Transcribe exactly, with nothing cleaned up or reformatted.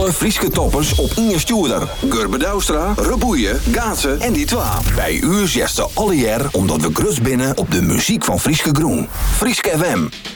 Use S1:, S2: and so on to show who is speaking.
S1: alle Frieske toppers op Inge Stuurder. Gurbe Douwstra, Reboeien, Gaatsen en die twa. Bij u zesde alle jaar omdat we grus binnen op de muziek van Frieske Groen. Frieske F M.